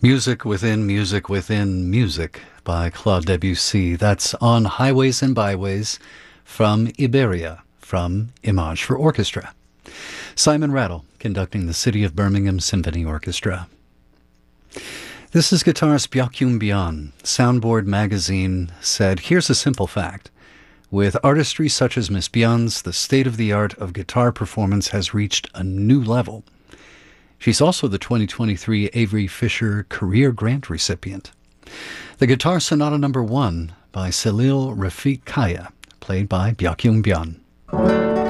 Music Within Music by Claude Debussy. That's on Highways and Byways from Iberia, from Image for Orchestra. Simon Rattle conducting the City of Birmingham Symphony Orchestra. This is guitarist Byakyung Byon. Soundboard magazine said, "Here's a simple fact. With artistry such as Miss Byon's, the state-of-the-art of guitar performance has reached a new level." She's also the 2023 Avery Fisher Career Grant recipient. The Guitar Sonata No. 1 by Salil Rafiq Kaya, played by Byakyung Byon.